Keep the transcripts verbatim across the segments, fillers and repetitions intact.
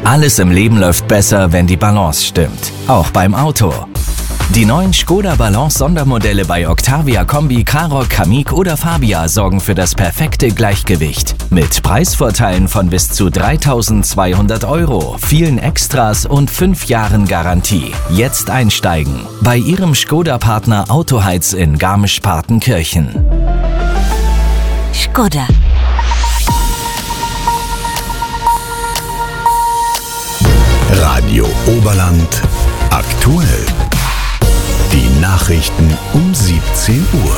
Alles im Leben läuft besser, wenn die Balance stimmt. Auch beim Auto. Die neuen Škoda Balance Sondermodelle bei Octavia Kombi, Karoq, Kamiq oder Fabia sorgen für das perfekte Gleichgewicht. Mit Preisvorteilen von bis zu dreitausendzweihundert Euro, vielen Extras und fünf Jahren Garantie. Jetzt einsteigen bei Ihrem Škoda-Partner Autoheiz in Garmisch-Partenkirchen. Škoda. Radio Oberland aktuell. Die Nachrichten um siebzehn Uhr.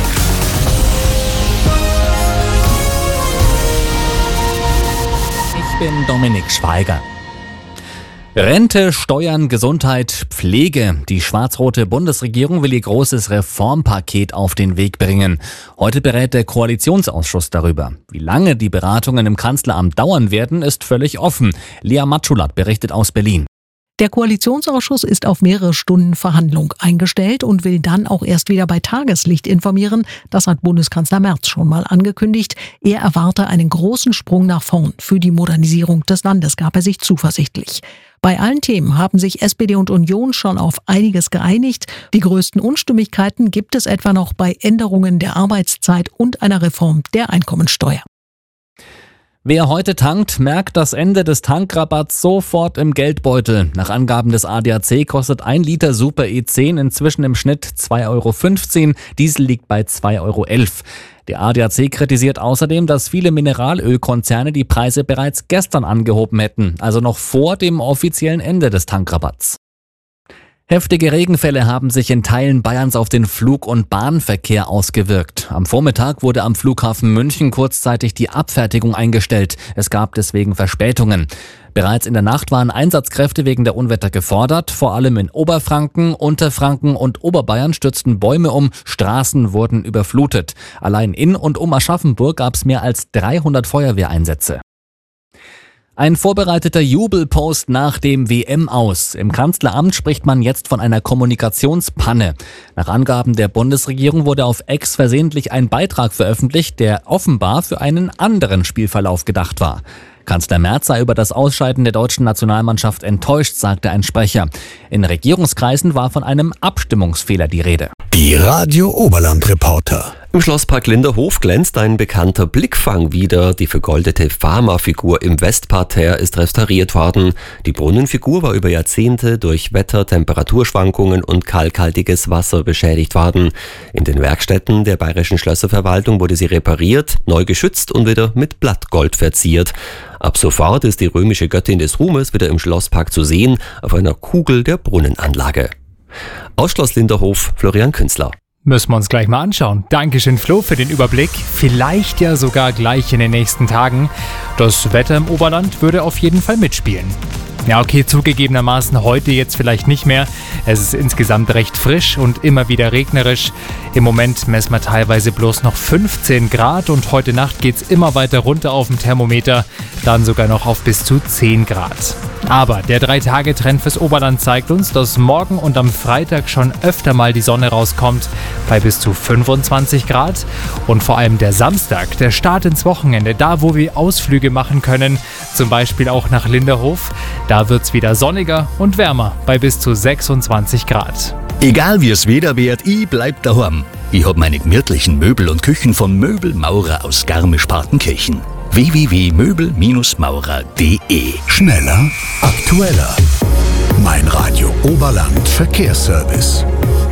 Ich bin Dominik Schweiger. Rente, Steuern, Gesundheit, Pflege. Die schwarz-rote Bundesregierung will ihr großes Reformpaket auf den Weg bringen. Heute berät der Koalitionsausschuss darüber. Wie lange die Beratungen im Kanzleramt dauern werden, ist völlig offen. Lea Matschulat berichtet aus Berlin. Der Koalitionsausschuss ist auf mehrere Stunden Verhandlung eingestellt und will dann auch erst wieder bei Tageslicht informieren. Das hat Bundeskanzler Merz schon mal angekündigt. Er erwarte einen großen Sprung nach vorn. Für die Modernisierung des Landes gab er sich zuversichtlich. Bei allen Themen haben sich S P D und Union schon auf einiges geeinigt. Die größten Unstimmigkeiten gibt es etwa noch bei Änderungen der Arbeitszeit und einer Reform der Einkommensteuer. Wer heute tankt, merkt das Ende des Tankrabatts sofort im Geldbeutel. Nach Angaben des A D A C kostet ein Liter Super E zehn inzwischen im Schnitt zwei Euro fünfzehn, Diesel liegt bei zwei Euro elf. Der A D A C kritisiert außerdem, dass viele Mineralölkonzerne die Preise bereits gestern angehoben hätten, also noch vor dem offiziellen Ende des Tankrabatts. Heftige Regenfälle haben sich in Teilen Bayerns auf den Flug- und Bahnverkehr ausgewirkt. Am Vormittag wurde am Flughafen München kurzzeitig die Abfertigung eingestellt. Es gab deswegen Verspätungen. Bereits in der Nacht waren Einsatzkräfte wegen der Unwetter gefordert. Vor allem in Oberfranken, Unterfranken und Oberbayern stürzten Bäume um, Straßen wurden überflutet. Allein in und um Aschaffenburg gab es mehr als dreihundert Feuerwehreinsätze. Ein vorbereiteter Jubelpost nach dem W M-Aus. Im Kanzleramt spricht man jetzt von einer Kommunikationspanne. Nach Angaben der Bundesregierung wurde auf X versehentlich ein Beitrag veröffentlicht, der offenbar für einen anderen Spielverlauf gedacht war. Kanzler Merz sei über das Ausscheiden der deutschen Nationalmannschaft enttäuscht, sagte ein Sprecher. In Regierungskreisen war von einem Abstimmungsfehler die Rede. Die Radio Oberland Reporter. Im Schlosspark Linderhof glänzt ein bekannter Blickfang wieder. Die vergoldete Fama-Figur im Westparterre ist restauriert worden. Die Brunnenfigur war über Jahrzehnte durch Wetter, Temperaturschwankungen und kalkhaltiges Wasser beschädigt worden. In den Werkstätten der Bayerischen Schlösserverwaltung wurde sie repariert, neu geschützt und wieder mit Blattgold verziert. Ab sofort ist die römische Göttin des Ruhmes wieder im Schlosspark zu sehen, auf einer Kugel der Brunnenanlage. Aus Schloss Linderhof, Florian Künzler. Müssen wir uns gleich mal anschauen. Dankeschön, Flo, für den Überblick. Vielleicht ja sogar gleich in den nächsten Tagen. Das Wetter im Oberland würde auf jeden Fall mitspielen. Ja, okay, zugegebenermaßen heute jetzt vielleicht nicht mehr. Es ist insgesamt recht frisch und immer wieder regnerisch. Im Moment messen wir teilweise bloß noch fünfzehn Grad und heute Nacht geht's immer weiter runter auf dem Thermometer, dann sogar noch auf bis zu zehn Grad. Aber der drei-Tage-Trend fürs Oberland zeigt uns, dass morgen und am Freitag schon öfter mal die Sonne rauskommt, bei bis zu fünfundzwanzig Grad. Und vor allem der Samstag, der Start ins Wochenende, da wo wir Ausflüge machen können, zum Beispiel auch nach Linderhof, da wird's wieder sonniger und wärmer, bei bis zu sechsundzwanzig Grad. Egal wie es Wetter wird, ich bleib daheim. Ich hab meine gemütlichen Möbel und Küchen von Möbelmaurer aus Garmisch-Partenkirchen. w w w punkt möbel maurer punkt d e. Schneller, aktueller. Mein Radio Oberland Verkehrsservice.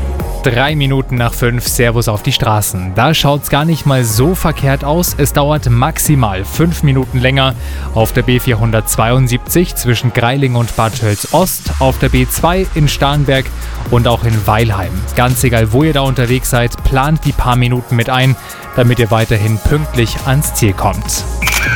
Drei Minuten nach fünf, Servus auf die Straßen. Da schaut's gar nicht mal so verkehrt aus. Es dauert maximal fünf Minuten länger auf der B vierhundertzweiundsiebzig zwischen Greiling und Bad Tölz-Ost, auf der B zwei in Starnberg und auch in Weilheim. Ganz egal, wo ihr da unterwegs seid, plant die paar Minuten mit ein, damit ihr weiterhin pünktlich ans Ziel kommt.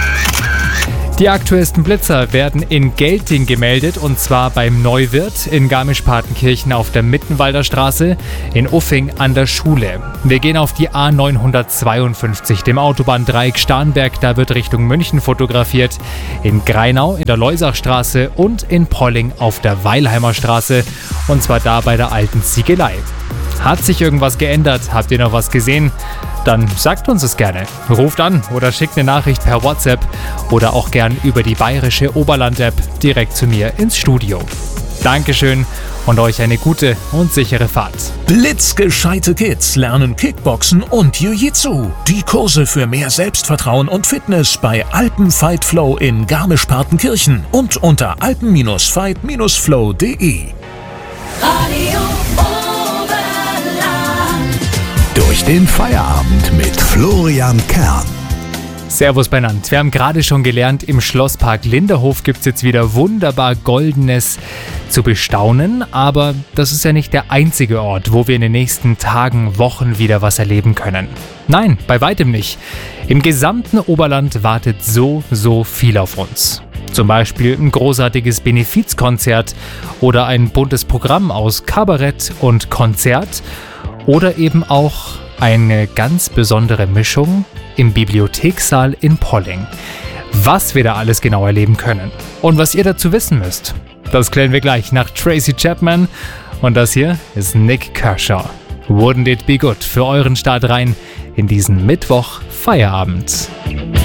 Die aktuellsten Blitzer werden in Gelting gemeldet, und zwar beim Neuwirt, in Garmisch-Partenkirchen auf der Mittenwalder Straße, in Uffing an der Schule. Wir gehen auf die A neunhundertzweiundfünfzig, dem Autobahndreieck Starnberg, da wird Richtung München fotografiert, in Greinau in der Leusachstraße und in Polling auf der Weilheimer Straße, und zwar da bei der alten Ziegelei. Hat sich irgendwas geändert? Habt ihr noch was gesehen? Dann sagt uns es gerne. Ruft an oder schickt eine Nachricht per WhatsApp oder auch gern über die bayerische Oberland-App direkt zu mir ins Studio. Dankeschön und euch eine gute und sichere Fahrt. Blitzgescheite Kids lernen Kickboxen und Jiu-Jitsu. Die Kurse für mehr Selbstvertrauen und Fitness bei Alpen Fight Flow in Garmisch-Partenkirchen und unter alpen Fight Flow punkt de. Radio Oberland. Durch den Feierabend mit Florian Kern. Servus beieinander. Wir haben gerade schon gelernt, im Schlosspark Linderhof gibt es jetzt wieder wunderbar Goldenes zu bestaunen. Aber das ist ja nicht der einzige Ort, wo wir in den nächsten Tagen, Wochen wieder was erleben können. Nein, bei weitem nicht. Im gesamten Oberland wartet so, so viel auf uns. Zum Beispiel ein großartiges Benefizkonzert oder ein buntes Programm aus Kabarett und Konzert oder eben auch eine ganz besondere Mischung im Bibliothekssaal in Polling. Was wir da alles genau erleben können und was ihr dazu wissen müsst, das klären wir gleich nach Tracy Chapman. Und das hier ist Nik Kershaw. Wouldn't it be good für euren Start rein in diesen Mittwoch Feierabend.